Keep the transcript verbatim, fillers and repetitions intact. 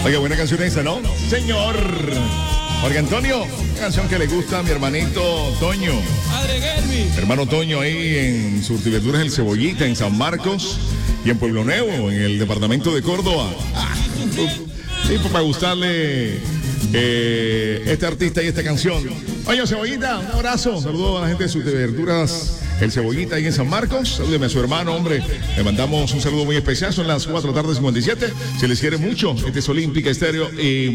Oiga, buena canción esa, ¿no? Señor Jorge Antonio, canción que le gusta a mi hermanito Toño. Mi hermano Toño ahí en Surtiverduras El Cebollita, en San Marcos y en Pueblo Nuevo, en el departamento de Córdoba. Ah, sí, pues para gustarle eh, este artista y esta canción. Oye, Cebollita, un abrazo. Saludos a la gente de Surtiverduras El Cebollita ahí en San Marcos. Salúdeme a su hermano, hombre. Le mandamos un saludo muy especial. Son las cuatro de la tarde, cincuenta y siete. Se les quiere mucho. Este es Olímpica Estéreo y